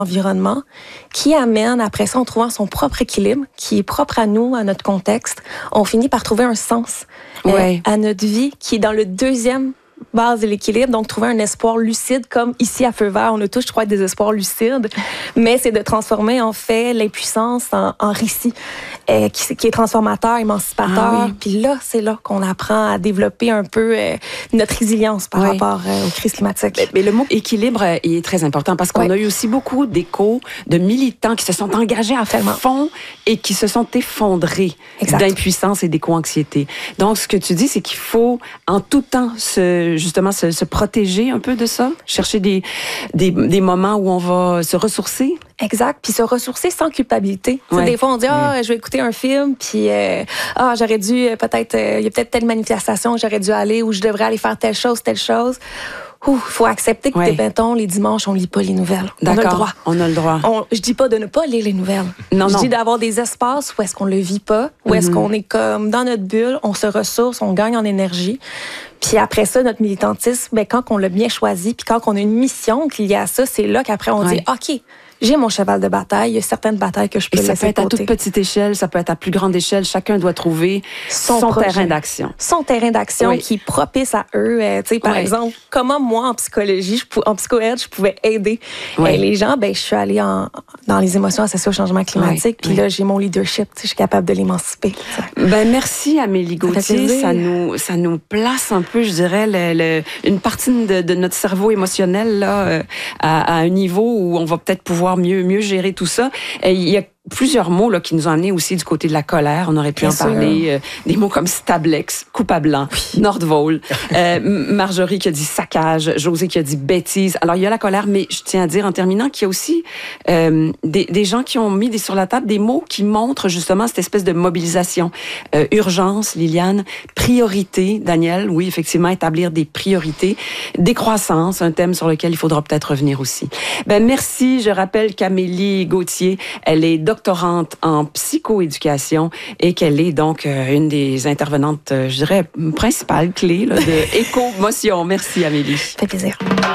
environnement, qui amène, après ça, en trouvant son propre équilibre, qui est propre à nous, à notre contexte, on finit par trouver un sens à notre vie, qui est dans le deuxième base de l'équilibre, donc trouver un espoir lucide, comme ici à Feu Vert, on a tous, je crois, des espoirs lucides, mais c'est de transformer en fait l'impuissance en récit, qui est transformateur, émancipateur. Puis là, c'est là qu'on apprend à développer un peu notre résilience par rapport aux crises climatiques. Mais le mot équilibre est très important parce qu'on a eu aussi beaucoup d'échos de militants qui se sont engagés à fond et qui se sont effondrés d'impuissance et d'éco-anxiété. Donc, ce que tu dis, c'est qu'il faut en tout temps se protéger un peu de ça, chercher des moments où on va se ressourcer. Exact, puis se ressourcer sans culpabilité. Des fois, on dit je vais écouter un film, puis j'aurais dû peut-être, il y a peut-être telle manifestation, j'aurais dû aller, ou je devrais aller faire telle chose. Il faut accepter que, mettons, les dimanches, on lit pas les nouvelles. On a le droit. On a le droit. Je dis pas de ne pas lire les nouvelles. Je dis d'avoir des espaces où est-ce qu'on le vit pas, où est-ce qu'on est comme dans notre bulle, on se ressource, on gagne en énergie. Puis après ça, notre militantisme, quand on l'a bien choisi, puis quand on a une mission liée à ça, c'est là qu'après on dit, OK, j'ai mon cheval de bataille, il y a certaines batailles que je peux laisser de côté. Ça peut être à toute petite échelle, ça peut être à plus grande échelle. Chacun doit trouver son terrain d'action. Son terrain d'action qui est propice à eux. Par exemple, comment moi, en psychologie, en psycho-aide, je pouvais aider les gens. Je suis allée dans les émotions associées au changement climatique. Puis là, j'ai mon leadership. Je suis capable de l'émanciper. Merci, Amélie Gauthier. Ça nous place un peu, je dirais, une partie de notre cerveau émotionnel là, à un niveau où on va peut-être pouvoir mieux gérer tout ça. Il y a plusieurs mots là, qui nous ont amenés aussi du côté de la colère. On aurait pu en parler. Des mots comme stablex, coupe à blanc, Nordvol, Marjorie qui a dit saccage, José qui a dit bêtise. Alors, il y a la colère, mais je tiens à dire en terminant qu'il y a aussi des gens qui ont mis sur la table des mots qui montrent justement cette espèce de mobilisation. Urgence, Liliane, priorité, Daniel, oui, effectivement, établir des priorités. Décroissance, un thème sur lequel il faudra peut-être revenir aussi. Merci. Je rappelle qu'Amélie Gauthier, elle est doctorante en psychoéducation et qu'elle est donc une des intervenantes, je dirais, principales clés là, de Éco-motion. Merci, Amélie. Ça fait plaisir.